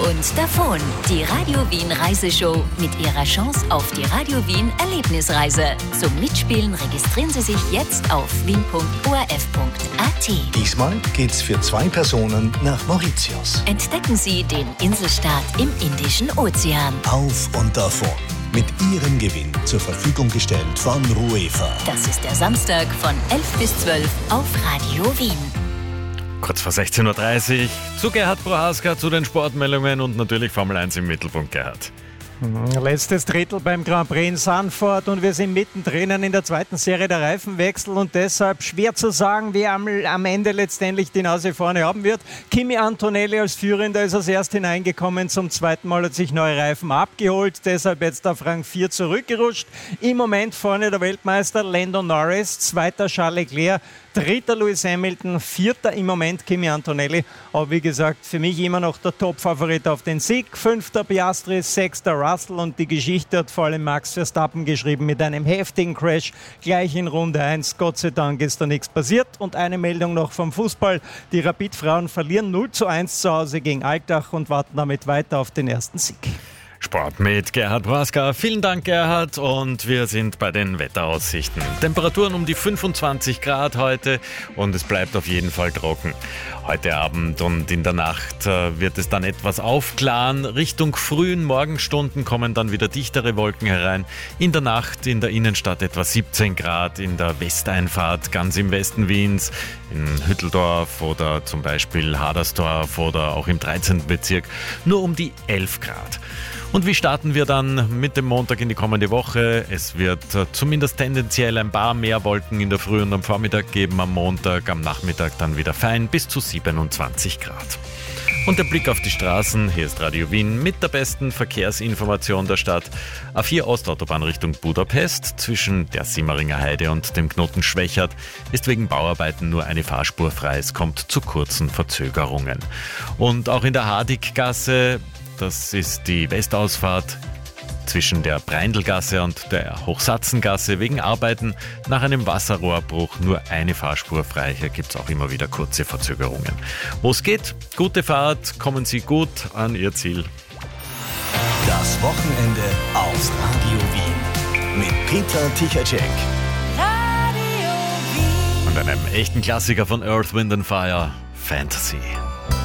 und davon. Die Radio Wien Reiseshow mit ihrer Chance auf die Radio Wien Erlebnisreise. Zum Mitspielen registrieren Sie sich jetzt auf wien.orf.at. Diesmal geht's für 2 Personen nach Mauritius. Entdecken Sie den Inselstaat im Indischen Ozean. Auf und davon. Mit Ihrem Gewinn zur Verfügung gestellt von Ruefa. Das ist der Samstag von 11 bis 12 auf Radio Wien. Kurz vor 16.30 Uhr zu Gerhard Prohaska, zu den Sportmeldungen und natürlich Formel 1 im Mittelpunkt, Gerhard. Letztes Drittel beim Grand Prix in Zandvoort und wir sind mittendrin in der zweiten Serie der Reifenwechsel und deshalb schwer zu sagen, wer am Ende letztendlich die Nase vorne haben wird. Kimi Antonelli als Führender ist als erst hineingekommen, zum zweiten Mal hat sich neue Reifen abgeholt, deshalb jetzt auf Rang 4 zurückgerutscht. Im Moment vorne der Weltmeister Lando Norris, zweiter Charles Leclerc, dritter Lewis Hamilton, vierter im Moment Kimi Antonelli. Aber wie gesagt, für mich immer noch der Top-Favorit auf den Sieg. Fünfter Piastri, sechster Russell und die Geschichte hat vor allem Max Verstappen geschrieben mit einem heftigen Crash gleich in Runde 1. Gott sei Dank ist da nichts passiert. Und eine Meldung noch vom Fußball. Die Rapid-Frauen verlieren 0:1 zu Hause gegen Altach und warten damit weiter auf den ersten Sieg. Sport mit Gerhard Prohaska. Vielen Dank, Gerhard. Und wir sind bei den Wetteraussichten. Temperaturen um die 25 Grad heute und es bleibt auf jeden Fall trocken. Heute Abend und in der Nacht wird es dann etwas aufklaren. Richtung frühen Morgenstunden kommen dann wieder dichtere Wolken herein. In der Nacht in der Innenstadt etwa 17 Grad, in der Westeinfahrt ganz im Westen Wiens, in Hütteldorf oder zum Beispiel Hadersdorf oder auch im 13. Bezirk nur um die 11 Grad. Und wie starten wir dann mit dem Montag in die kommende Woche? Es wird zumindest tendenziell ein paar mehr Wolken in der Früh und am Vormittag geben am Montag, am Nachmittag dann wieder fein bis zu 27 Grad. Und der Blick auf die Straßen, hier ist Radio Wien mit der besten Verkehrsinformation der Stadt. A4 Ostautobahn Richtung Budapest zwischen der Simmeringer Heide und dem Knoten Schwechat ist wegen Bauarbeiten nur eine Fahrspur frei. Es kommt zu kurzen Verzögerungen. Und auch in der Hardiggasse, das ist die Westausfahrt zwischen der Breindelgasse und der Hochsatzengasse, wegen Arbeiten nach einem Wasserrohrbruch nur eine Fahrspur frei. Hier gibt es auch immer wieder kurze Verzögerungen. Wo es geht, gute Fahrt, kommen Sie gut an Ihr Ziel. Das Wochenende auf Radio Wien mit Peter Tichacek. Radio Wien. Und einem echten Klassiker von Earth, Wind & Fire, Fantasy.